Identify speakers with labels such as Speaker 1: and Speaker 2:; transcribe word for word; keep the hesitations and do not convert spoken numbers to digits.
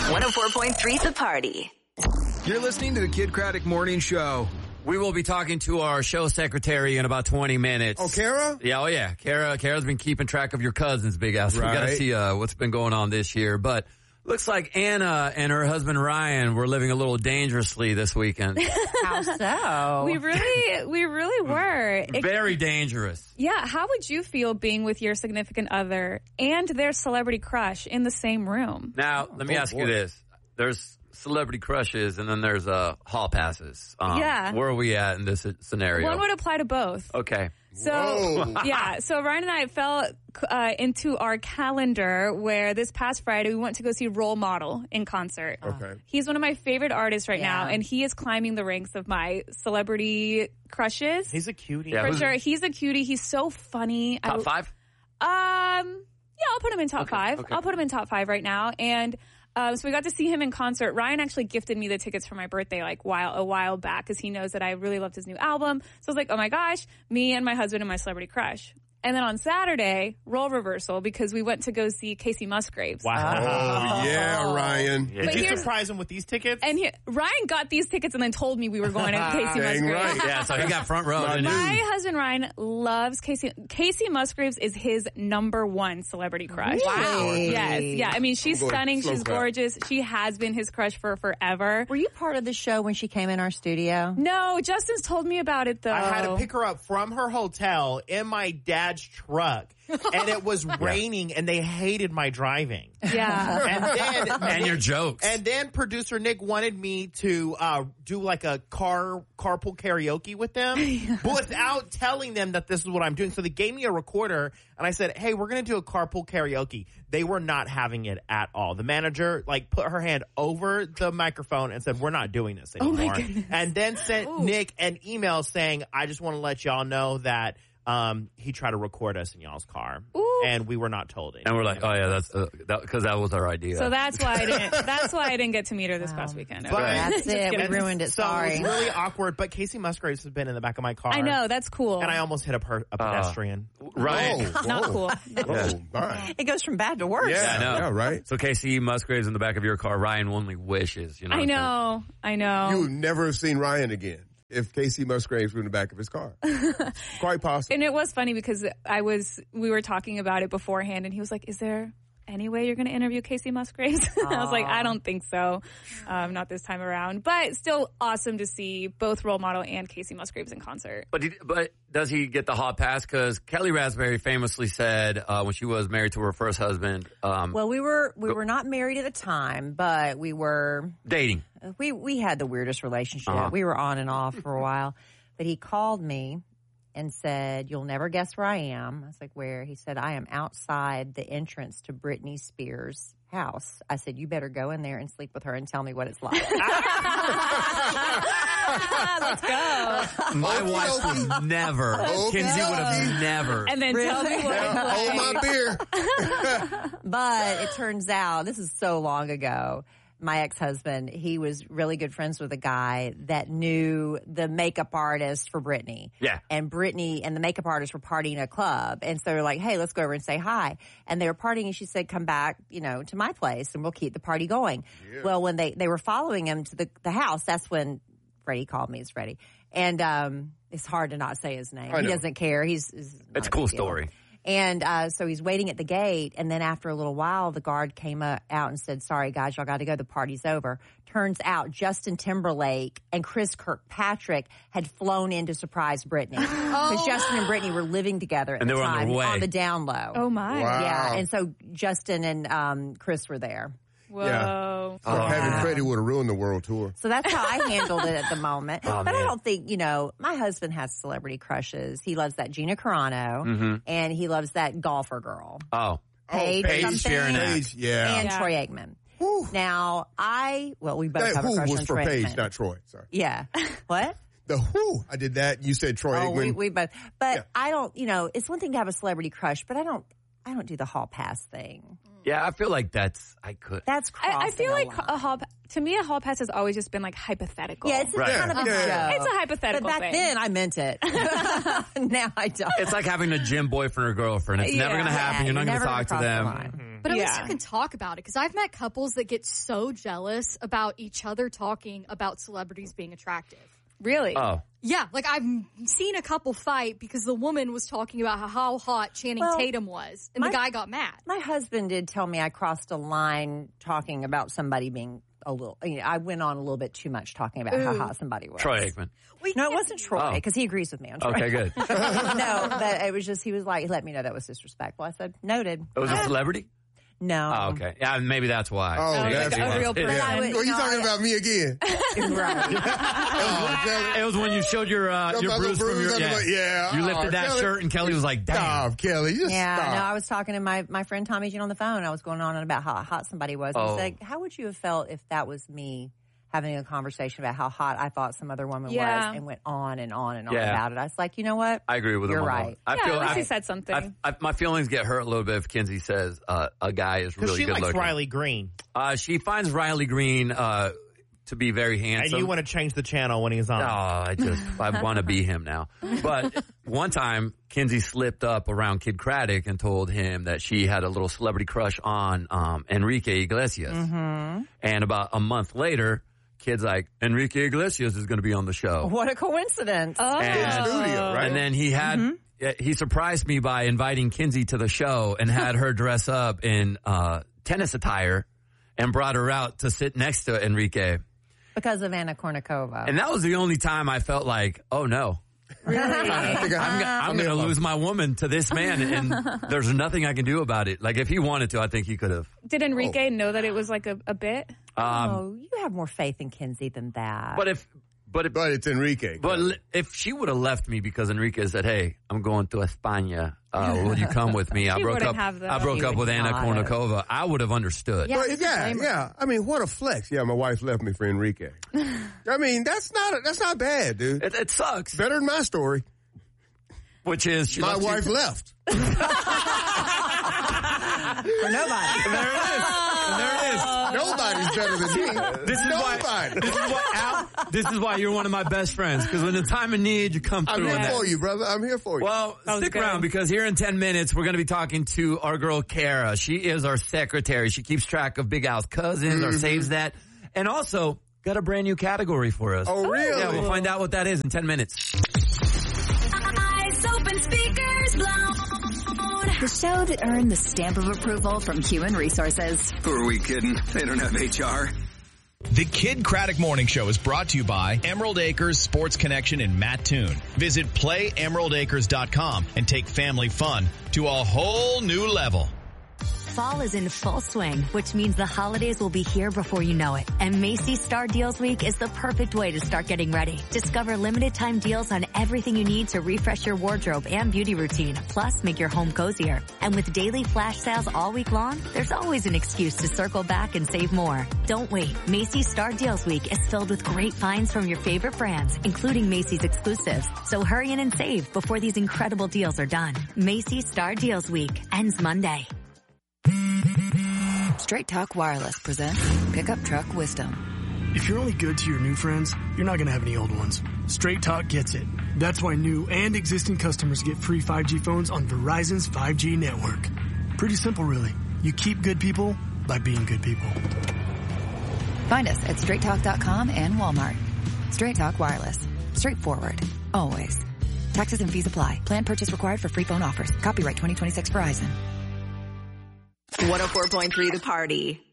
Speaker 1: one oh four point three The Party.
Speaker 2: You're listening to the Kid Craddock Morning Show.
Speaker 3: We will be talking to our show secretary in about twenty minutes.
Speaker 2: Oh, Kara?
Speaker 3: Yeah, oh yeah. Kara, Kara's been keeping track of your cousins, big ass.
Speaker 2: Right.
Speaker 3: We gotta see uh, what's been going on this year. But looks like Anna and her husband Ryan were living a little dangerously this weekend.
Speaker 4: How so?
Speaker 5: We really, we really were. It,
Speaker 3: Very dangerous.
Speaker 5: yeah. How would you feel being with your significant other and their celebrity crush in the same room?
Speaker 3: Now, let me
Speaker 2: Oh,
Speaker 3: ask
Speaker 2: boy.
Speaker 3: you this. There's celebrity crushes and then there's uh, hall passes. Um,
Speaker 5: Yeah.
Speaker 3: Where are we at in this scenario?
Speaker 5: One would apply to both.
Speaker 3: Okay.
Speaker 5: So,
Speaker 2: Whoa.
Speaker 5: yeah, so Ryan and I fell uh, into our calendar where this past Friday we went to go see Role Model in concert.
Speaker 2: Okay.
Speaker 5: He's one of my favorite artists right
Speaker 4: Yeah.
Speaker 5: now, and he is climbing the ranks of my celebrity crushes.
Speaker 6: He's a cutie.
Speaker 3: Yeah.
Speaker 5: For
Speaker 3: who's-
Speaker 5: sure. He's a cutie. He's so funny.
Speaker 3: Top
Speaker 5: I,
Speaker 3: five?
Speaker 5: Um, yeah, I'll put him in top
Speaker 3: Okay,
Speaker 5: five.
Speaker 3: okay.
Speaker 5: I'll put him in top five right now. And um, so we got to see him in concert. Ryan actually gifted me the tickets for my birthday like while a while back because he knows that I really loved his new album. So I was like, oh my gosh, me and my husband and my celebrity crush. And then on Saturday, role reversal because we went to go see Casey Musgraves.
Speaker 6: Wow.
Speaker 2: Oh, yeah, Ryan.
Speaker 6: Did
Speaker 5: But
Speaker 6: you
Speaker 5: here's-
Speaker 6: surprise him with these tickets?
Speaker 5: And he, Ryan got these tickets and then told me we were going to Casey
Speaker 2: Dang
Speaker 5: Musgraves.
Speaker 2: right.
Speaker 3: Yeah, so he got front row.
Speaker 2: My
Speaker 3: didn't he?
Speaker 2: dude.
Speaker 5: My husband Ryan loves Casey. Casey Musgraves is his number one celebrity crush.
Speaker 4: Wow.
Speaker 5: Yes. Yeah. I mean, she's
Speaker 2: I'm going
Speaker 5: stunning.
Speaker 2: slow
Speaker 5: She's
Speaker 2: clap.
Speaker 5: gorgeous. She has been his crush for forever.
Speaker 4: Were you part of the show when she came in our studio?
Speaker 5: No, Justin's told me about it though.
Speaker 6: I had to pick her up from her hotel in my dad's truck. And it was raining and they hated my driving.
Speaker 5: Yeah.
Speaker 6: And then
Speaker 3: And your jokes.
Speaker 6: And then producer Nick wanted me to uh, do like a car carpool karaoke with them, but without telling them that this is what I'm doing. So they gave me a recorder, and I said, "Hey, we're going to do a carpool karaoke." They were not having it at all. The manager like put her hand over the microphone and said, "We're not doing this anymore."
Speaker 5: Oh my goodness.
Speaker 6: And then sent
Speaker 5: Ooh.
Speaker 6: Nick an email saying, "I just want to let y'all know that." Um, he tried to record us in y'all's car,
Speaker 5: Ooh.
Speaker 6: and we were not told it.
Speaker 3: And we're like, oh yeah, that's because uh, that, 'cause that was our idea.
Speaker 5: So that's why I didn't. That's why I didn't get to meet her this past weekend.
Speaker 6: But-
Speaker 4: That's it. We
Speaker 6: And
Speaker 4: ruined it.
Speaker 6: So
Speaker 4: Sorry.
Speaker 6: it was really awkward. But Casey Musgraves has been in the back of my car.
Speaker 5: I know that's cool.
Speaker 6: And I almost hit a, per- a pedestrian.
Speaker 3: right.
Speaker 2: Whoa,
Speaker 5: Not
Speaker 2: whoa.
Speaker 5: cool.
Speaker 2: Oh, all right.
Speaker 4: It goes from bad to worse.
Speaker 2: Yeah,
Speaker 3: I know.
Speaker 2: yeah, right.
Speaker 3: So Casey Musgraves in the back of your car. Ryan only wishes. You know.
Speaker 5: I know. I know.
Speaker 2: You would never have seen Ryan again if Casey Musgraves were in the back of his car. Quite possible.
Speaker 5: And it was funny because I was, we were talking about it beforehand and he was like, is there any way you're going to interview Casey Musgraves? I was like, I don't think so. Um, not this time around, but still awesome to see both Role Model and Casey Musgraves in concert.
Speaker 3: But did, but does he get the hot pass? Because Kelly Raspberry famously said uh, when she was married to her first husband, um,
Speaker 4: Well, we were we were not married at the time, but we were
Speaker 3: dating.
Speaker 4: we we had the weirdest relationship.
Speaker 3: Uh-huh.
Speaker 4: We were on and off for a while. But he called me and said, "You'll never guess where I am." I was like, "Where?" He said, "I am outside the entrance to Britney Spears' house." I said, "You better go in there and sleep with her and tell me what it's like."
Speaker 5: Let's go.
Speaker 3: My wife would never.
Speaker 2: Okay.
Speaker 3: Kinsey would have never.
Speaker 5: And then tell me what it's like.
Speaker 2: Hold my beer.
Speaker 4: But it turns out, this is so long ago, my ex-husband, he was really good friends with a guy that knew the makeup artist for Britney.
Speaker 3: Yeah.
Speaker 4: And Britney and the makeup artist were partying at a club. And so they're like, hey, let's go over and say hi. And they were partying and she said, come back, you know, to my place and we'll keep the party going.
Speaker 2: Yeah.
Speaker 4: Well, when they, they were following him to the, the house, that's when Freddie called me. It's Freddie. And um, it's hard to not say his name.
Speaker 2: I
Speaker 4: He
Speaker 2: know.
Speaker 4: doesn't care. He's, he's not
Speaker 3: It's a
Speaker 4: big
Speaker 3: cool
Speaker 4: deal.
Speaker 3: story.
Speaker 4: And uh, so he's waiting at the gate, and then after a little while, the guard came uh, out and said, sorry, guys, y'all got to go. The party's over. Turns out Justin Timberlake and Chris Kirkpatrick had flown in to surprise Britney. Because Justin and Britney were living together at
Speaker 3: And
Speaker 4: the
Speaker 3: they were on
Speaker 4: time
Speaker 3: their way.
Speaker 4: on the down low.
Speaker 5: Oh my.
Speaker 2: Wow.
Speaker 4: Yeah, and so Justin and um, Chris were there.
Speaker 5: Whoa.
Speaker 2: Yeah.
Speaker 3: Oh,
Speaker 2: Having
Speaker 4: wow.
Speaker 2: Freddie would have ruined the world tour.
Speaker 4: So that's how I handled it at the moment.
Speaker 3: Oh,
Speaker 4: but I
Speaker 3: man.
Speaker 4: don't think, you know, my husband has celebrity crushes. He loves that Gina Carano,
Speaker 3: Mm-hmm.
Speaker 4: and he loves that golfer girl.
Speaker 3: Oh.
Speaker 4: Paige,
Speaker 3: Paige
Speaker 4: something,
Speaker 3: Sharonak.
Speaker 2: Paige, yeah.
Speaker 4: and
Speaker 5: Yeah.
Speaker 4: Troy Aikman.
Speaker 2: Whew.
Speaker 4: Now, I, well, we both
Speaker 2: That
Speaker 4: have a
Speaker 2: who
Speaker 4: crush
Speaker 2: was
Speaker 4: on
Speaker 2: for
Speaker 4: Troy
Speaker 2: Paige,
Speaker 4: Aikman.
Speaker 2: not Troy. Sorry.
Speaker 4: Yeah. What?
Speaker 2: The who I did that. You said Troy
Speaker 4: Oh, we,
Speaker 2: Aikman.
Speaker 4: we both. But
Speaker 2: Yeah.
Speaker 4: I don't, you know, it's one thing to have a celebrity crush, but I don't, I don't do the hall pass thing.
Speaker 3: Yeah, I feel like that's, I could.
Speaker 4: That's crossing
Speaker 5: I, I feel
Speaker 4: a
Speaker 5: like
Speaker 4: line.
Speaker 5: a hall, to me, a hall pass has always just been like hypothetical.
Speaker 4: Yeah, it's
Speaker 3: Right.
Speaker 4: kind of a
Speaker 2: Yeah.
Speaker 4: joke.
Speaker 5: It's a hypothetical
Speaker 4: But back
Speaker 5: thing.
Speaker 4: then, I meant it. Now I don't.
Speaker 3: It's like having a gym boyfriend or girlfriend. It's never
Speaker 5: Yeah.
Speaker 3: going to happen.
Speaker 4: Yeah,
Speaker 3: You're not going to
Speaker 4: never
Speaker 3: talk to
Speaker 4: cross the
Speaker 3: them.
Speaker 4: line.
Speaker 7: But at
Speaker 5: Yeah.
Speaker 7: least you can talk about it, because I've met couples that get so jealous about each other talking about celebrities being attractive.
Speaker 5: Really?
Speaker 3: Oh.
Speaker 7: Yeah, like I've seen a couple fight because the woman was talking about how, how hot Channing
Speaker 4: Well,
Speaker 7: Tatum was, and
Speaker 4: my-
Speaker 7: the guy got mad.
Speaker 4: My husband did tell me I crossed a line talking about somebody being a little, you know, I went on a little bit too much talking about how hot somebody was.
Speaker 3: Troy Aikman.
Speaker 4: No, it wasn't Troy,
Speaker 3: Oh.
Speaker 4: because he agrees with me on Troy.
Speaker 3: Okay, good.
Speaker 4: No, but it was just, he was like, he let me know that was disrespectful. I said, noted.
Speaker 3: It was a celebrity?
Speaker 4: No.
Speaker 3: Oh, okay. Yeah, maybe that's why.
Speaker 2: Oh,
Speaker 3: Maybe
Speaker 2: that's
Speaker 3: he
Speaker 2: why.
Speaker 3: was.
Speaker 5: a real person.
Speaker 3: Yeah.
Speaker 4: I would-
Speaker 2: Well, you
Speaker 4: no,
Speaker 2: talking
Speaker 4: I-
Speaker 2: about me again?
Speaker 4: Right.
Speaker 2: Oh, Kelly.
Speaker 3: It was when you showed your uh,
Speaker 2: Got
Speaker 3: your
Speaker 2: my
Speaker 3: bruise
Speaker 2: little
Speaker 3: from your
Speaker 2: bruise
Speaker 3: yeah.
Speaker 2: under my- yeah.
Speaker 3: You
Speaker 2: Oh,
Speaker 3: lifted that
Speaker 2: Kelly.
Speaker 3: shirt and Kelly was like, "Damn."
Speaker 2: Stop, Kelly. Just
Speaker 4: Yeah,
Speaker 2: stop.
Speaker 4: no, I was talking to my, my friend Tommy Jean on the phone. I was going on about how hot somebody was.
Speaker 3: Oh.
Speaker 4: He said, how would you have felt if that was me having a conversation about how hot I thought some other woman
Speaker 5: Yeah.
Speaker 4: was, and went on and on and on
Speaker 3: Yeah.
Speaker 4: about it? I was like, you know what?
Speaker 3: I agree with him.
Speaker 4: You're
Speaker 3: on that
Speaker 4: right.
Speaker 3: one. I
Speaker 5: Yeah,
Speaker 3: feel
Speaker 5: at least
Speaker 3: I,
Speaker 5: he said something.
Speaker 3: I, I, my feelings get hurt a little bit if Kinsey says uh, a guy is
Speaker 6: Because
Speaker 3: really
Speaker 6: she
Speaker 3: good
Speaker 6: likes
Speaker 3: looking.
Speaker 6: Riley Green.
Speaker 3: Uh, she finds Riley Green uh, to be very handsome.
Speaker 6: And you want to change the channel when he's on.
Speaker 3: Oh, I just I want to be him now. But one time, Kinsey slipped up around Kid Craddock and told him that she had a little celebrity crush on um, Enrique Iglesias.
Speaker 4: Mm-hmm.
Speaker 3: And about a month later, Kid's like, Enrique Iglesias is going to be on the show.
Speaker 4: What a coincidence.
Speaker 5: Oh.
Speaker 3: And,
Speaker 2: studio, right?
Speaker 3: and then he had
Speaker 4: Mm-hmm.
Speaker 3: yeah, he surprised me by inviting Kinsey to the show and had her dress up in uh, tennis attire and brought her out to sit next to Enrique.
Speaker 4: Because of Anna Kournikova.
Speaker 3: And that was the only time I felt like, oh no.
Speaker 2: I think I-
Speaker 3: I'm, go- I'm going to lose my woman to this man, and there's nothing I can do about it. Like, if he wanted to, I think he could have.
Speaker 5: Did Enrique know that it was like a, a bit?
Speaker 3: Um,
Speaker 4: oh, you have more faith in Kinsey than that.
Speaker 3: but if, but if,
Speaker 2: But it's Enrique.
Speaker 3: but li- if she would have left me because Enrique said, "Hey, I'm going to España. Uh, will you come with me?" I
Speaker 5: She
Speaker 3: broke
Speaker 5: wouldn't
Speaker 3: up.
Speaker 5: have the-
Speaker 3: I broke
Speaker 4: She
Speaker 3: up
Speaker 4: would
Speaker 3: with Anna
Speaker 4: not have.
Speaker 3: Kournikova. I would have understood.
Speaker 7: Yeah.
Speaker 2: But
Speaker 7: who could
Speaker 2: yeah,
Speaker 7: blame her?
Speaker 2: yeah. I mean, what a flex. Yeah, my wife left me for Enrique. I mean, that's not that's not bad, dude.
Speaker 3: It, it sucks.
Speaker 2: Better than my story.
Speaker 3: Which is she
Speaker 2: My
Speaker 3: left you-
Speaker 2: wife left.
Speaker 4: For nobody.
Speaker 3: There it is. There it is.
Speaker 2: Nobody's better than me.
Speaker 3: This is why.
Speaker 2: Nobody.
Speaker 3: This is why. Al, this is why you're one of my best friends. Because when the time of need, you come
Speaker 2: I'm
Speaker 3: through.
Speaker 2: here
Speaker 3: on that.
Speaker 2: for you, brother. I'm here for you.
Speaker 3: Well,
Speaker 5: was
Speaker 3: stick
Speaker 5: good.
Speaker 3: around because here in ten minutes, we're going to be talking to our girl, Kara. She is our secretary. She keeps track of Big Al's cousins or saves that. And also, got a brand new category for us.
Speaker 2: Oh, really?
Speaker 3: Yeah, we'll find out what that is in ten minutes.
Speaker 1: Eyes open, speakers blown. The show that earned the stamp of approval from Human Resources.
Speaker 8: Who are we kidding? They don't have H R.
Speaker 9: The Kid Craddock Morning Show is brought to you by Emerald Acres Sports Connection in Mattoon. Visit play emerald acres dot com and take family fun to a whole new level.
Speaker 10: Fall is in full swing, which means the holidays will be here before you know it. And Macy's Star Deals Week is the perfect way to start getting ready. Discover limited time deals on everything you need to refresh your wardrobe and beauty routine, plus make your home cozier. And with daily flash sales all week long, there's always an excuse to circle back and save more. Don't wait. Macy's Star Deals Week is filled with great finds from your favorite brands, including Macy's exclusives. So hurry in and save before these incredible deals are done. Macy's Star Deals Week ends Monday.
Speaker 1: Straight Talk Wireless presents Pickup Truck Wisdom.
Speaker 11: If you're only good to your new friends, you're not going to have any old ones. Straight Talk gets it. That's why new and existing customers get free five G phones on Verizon's five G network. Pretty simple, really. You keep good people by being good people.
Speaker 1: Find us at straight talk dot com and Walmart. Straight Talk Wireless. Straightforward. Always. Taxes and fees apply. Plan purchase required for free phone offers. Copyright twenty twenty-six Verizon.
Speaker 12: one oh four point three The Party.